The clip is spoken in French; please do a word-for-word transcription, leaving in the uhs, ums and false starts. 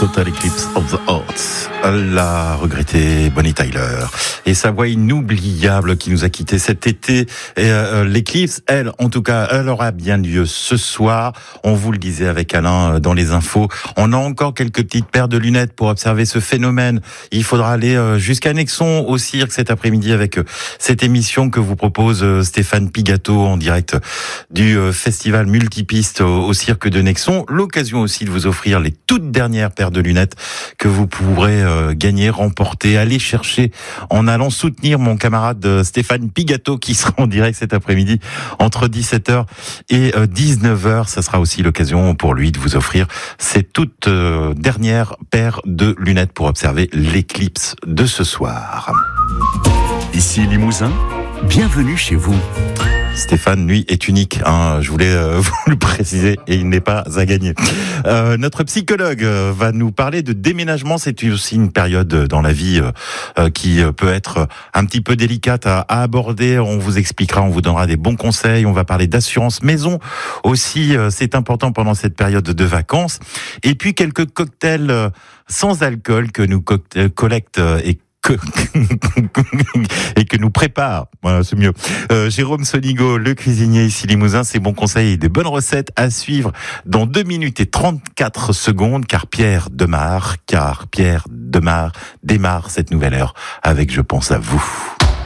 Total Eclipse of the Heart, la regrettée Bonnie Tyler et sa voix inoubliable qui nous a quittés cet été. Et euh, l'éclipse, elle, en tout cas, elle aura bien lieu ce soir. On vous le disait avec Alain dans les infos. On a encore quelques petites paires de lunettes pour observer ce phénomène. Il faudra aller euh, jusqu'à Nexon au cirque cet après-midi avec euh, cette émission que vous propose euh, Stéphane Pigato en direct du euh, festival multipiste au, au cirque de Nexon. L'occasion aussi de vous offrir les toutes dernières paires de lunettes que vous pourrez euh, gagner, remporter, aller chercher en allant soutenir mon camarade Stéphane Pigato qui sera en direct cet après-midi entre dix-sept heures et euh, dix-neuf heures. Ça sera aussi l'occasion pour lui de vous offrir ces toutes euh, dernières paires de lunettes pour observer l'éclipse de ce soir. Ici Limousin, bienvenue chez vous. Stéphane, lui, est unique. Hein, je voulais euh, vous le préciser et il n'est pas à gagner. Euh, notre psychologue euh, va nous parler de déménagement. C'est aussi une période dans la vie euh, euh, qui peut être un petit peu délicate à, à aborder. On vous expliquera, on vous donnera des bons conseils. On va parler d'assurance maison aussi. Euh, c'est important pendant cette période de vacances. Et puis quelques cocktails euh, sans alcool que nous co- collecte euh, et Que, et que nous prépare, voilà, c'est mieux. Euh, Jérôme Sonigo, le cuisinier ici Limousin, ses bons conseils et des bonnes recettes à suivre dans deux minutes et trente-quatre secondes, car Pierre démarre, car Pierre démarre, démarre cette nouvelle heure avec Je pense à vous.